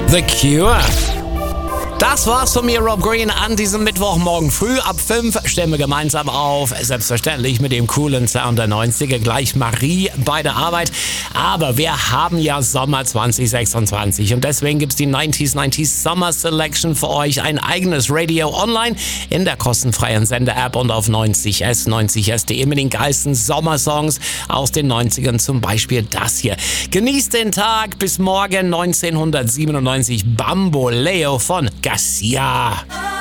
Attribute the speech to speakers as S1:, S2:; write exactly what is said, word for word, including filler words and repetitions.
S1: The Cure. Das war's von mir, Rob Green, an diesem Mittwochmorgen früh. Ab fünf stellen wir gemeinsam auf, selbstverständlich mit dem coolen Sound der neunziger. Gleich Marie bei der Arbeit. Aber wir haben ja Sommer zwanzig sechsundzwanzig und deswegen gibt's die neunziger neunzig Summer Selection für euch. Ein eigenes Radio online in der kostenfreien Sender-App und auf neunzig s, neunzig s punkt de mit den geilsten Sommersongs aus den neunzigern. Zum Beispiel das hier. Genießt den Tag. Bis morgen. neunzehnhundertsiebenundneunzig Bamboleo von Garcia.